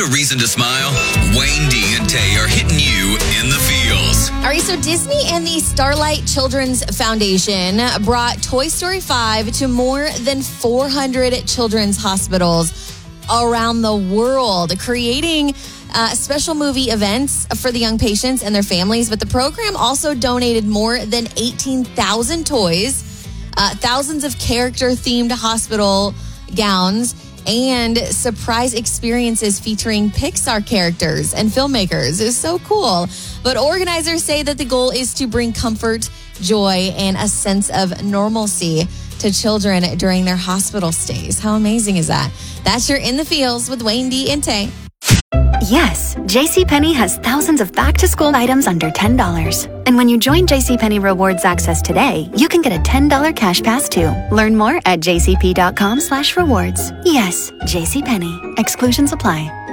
a reason to smile? Wayne D and Tay are hitting you in the feels. All right, so Disney and the Starlight Children's Foundation brought Toy Story 5 to more than 400 children's hospitals around the world, creating special movie events for the young patients and their families. But the program also donated more than 18,000 toys, thousands of character-themed hospital gowns, and surprise experiences featuring Pixar characters and filmmakers. It was so cool. But organizers say that the goal is to bring comfort, joy, and a sense of normalcy to children during their hospital stays. How amazing is that? That's your In the Feels with Wayne D and Tay. Yes, JCPenney has thousands of back-to-school items under $10. And when you join JCPenney Rewards Access today, you can get a $10 cash pass too. Learn more at jcp.com/rewards. Yes, JCPenney. Exclusions apply.